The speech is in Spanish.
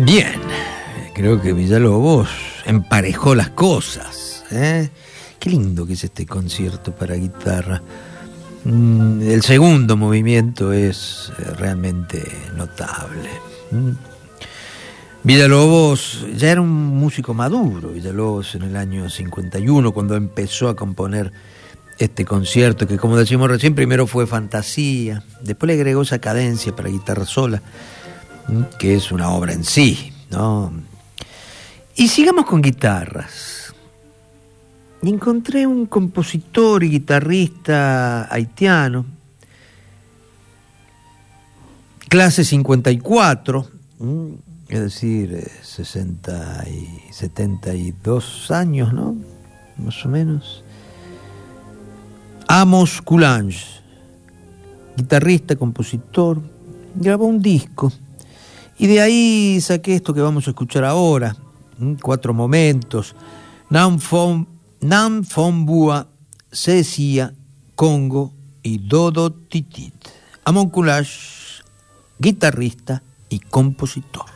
Bien, creo que Villalobos emparejó las cosas, ¿eh? Qué lindo que es este concierto para guitarra. El segundo movimiento es realmente notable. Villalobos ya era un músico maduro, Villalobos en el año 51, cuando empezó a componer este concierto, que como decimos recién, primero fue fantasía, después le agregó esa cadencia para guitarra sola, que es una obra en sí, ¿no? Y sigamos con guitarras. Encontré un compositor y guitarrista haitiano, clase 54, es decir, 60 y 72 años, ¿no? Más o menos. Amos Coulange, guitarrista, compositor, grabó un disco y de ahí saqué esto que vamos a escuchar ahora, 4 momentos: Nam Fon Bua, Sesia, Congo y Dodo Titit. Amos Coulange, guitarrista y compositor.